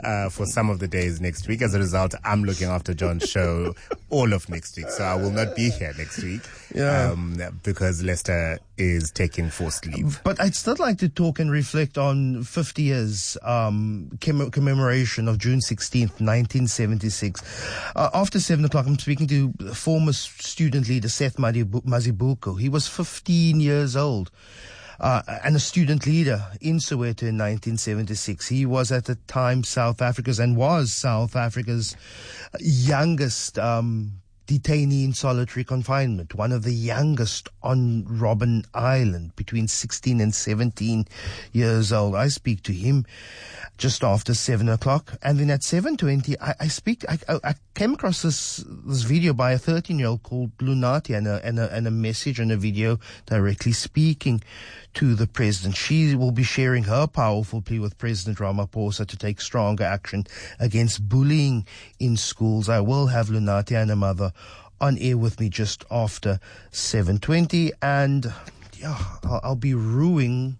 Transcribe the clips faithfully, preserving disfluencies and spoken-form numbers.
uh, for some of the days next week. As a result, I'm looking after John's show all of next week. So I will not be here next week yeah. um, because Lester is taking forced leave. But I'd still like to talk and reflect on fifty years um, comm- commemoration of June sixteenth, nineteen seventy-six. Uh, after seven o'clock, I'm speaking to former student leader Seth Mazibuko. He was fifteen years old. Uh, and a student leader in Soweto in nineteen seventy-six. He was at the time South Africa's and was South Africa's youngest um, detainee in solitary confinement, one of the youngest on Robben Island, between sixteen and seventeen years old. I speak to him just after seven o'clock, and then at seven twenty, I, I speak. I, I came across this this video by a thirteen-year-old called Lunati, and a, and a and a message and a video directly speaking to the president. She will be sharing her powerful plea with President Ramaphosa to take stronger action against bullying in schools. I will have Lunati and her mother on air with me just after seven twenty, and yeah, I'll, I'll be ruining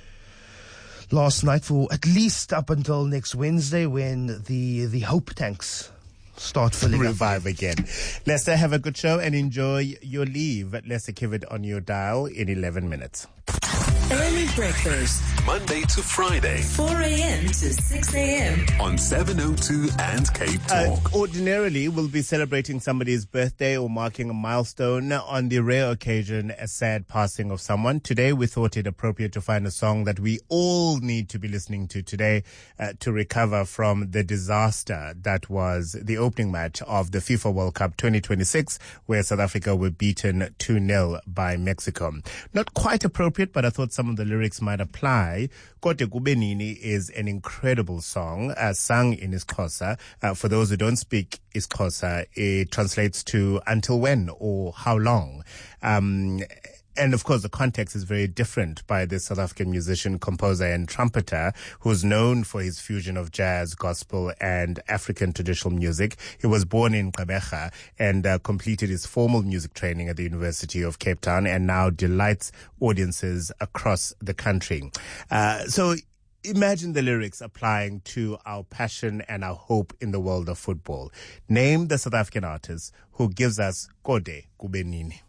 last night for at least up until next Wednesday, when the the hope tanks start filling Revive up. again. Lester, have a good show and enjoy your leave. Lester Kivitt on your dial in eleven minutes. Early breakfast, Monday to Friday, four a.m. to six a.m. on seven oh two and Cape Talk. Uh, ordinarily, we'll be celebrating somebody's birthday or marking a milestone. On the rare occasion, a sad passing of someone. Today, we thought it appropriate to find a song that we all need to be listening to today uh, to recover from the disaster that was the opening match of the FIFA World Cup twenty twenty-six, where South Africa were beaten two nil by Mexico. Not quite appropriate, but I thought some of the lyrics might apply. Kote Kubenini is an incredible song, uh, sung in isiXhosa. Uh, for those who don't speak isiXhosa, it translates to until when or how long. Um, And of course, the context is very different by this South African musician, composer, and trumpeter who's known for his fusion of jazz, gospel, and African traditional music. He was born in Gqeberha and uh, completed his formal music training at the University of Cape Town, and now delights audiences across the country. Uh, so imagine the lyrics applying to our passion and our hope in the world of football. Name the South African artist who gives us Kode Kubenini.